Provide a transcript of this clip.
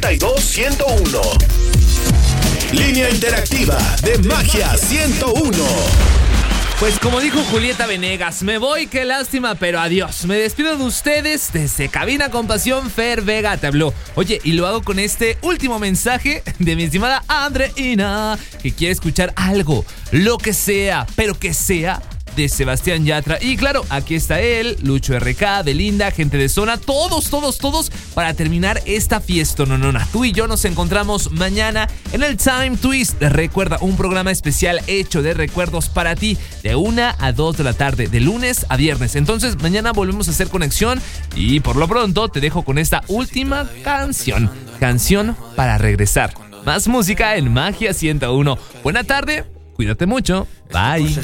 92.101. Línea interactiva de Magia 101. Pues como dijo Julieta Venegas, me voy, qué lástima, pero adiós. Me despido de ustedes desde Cabina con Pasión. Fer Vega te habló. Oye, y lo hago con este último mensaje de mi estimada Andreina, que quiere escuchar algo, lo que sea, pero que sea de Sebastián Yatra. Y claro, aquí está él, Lucho RK, Belinda, gente de zona, todos para terminar esta fiesta. No. Tú y yo nos encontramos mañana en el Time Twist. Recuerda, un programa especial hecho de recuerdos para ti, de 1 a 2 de la tarde, de lunes a viernes. Entonces, mañana volvemos a hacer conexión y por lo pronto te dejo con esta última canción para regresar. Más música en Magia 101. Buena tarde, cuídate mucho, bye.